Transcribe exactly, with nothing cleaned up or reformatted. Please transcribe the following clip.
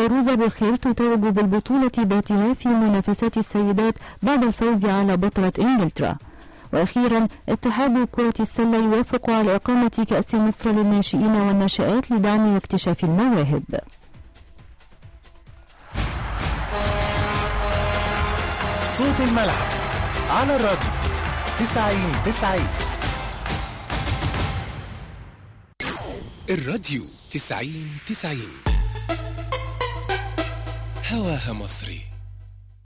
فيروزة بالخير تتوج بالبطولة ذاتها في منافسات السيدات بعد الفوز على بطلة إنجلترا. وأخيرا اتحاد كرة السلة يوافق على إقامة كأس مصر للناشئين والناشئات لدعم واكتشاف المواهب. صوت الملعب على الراديو تسعين تسعين. الراديو تسعين تسعين هواها مصري.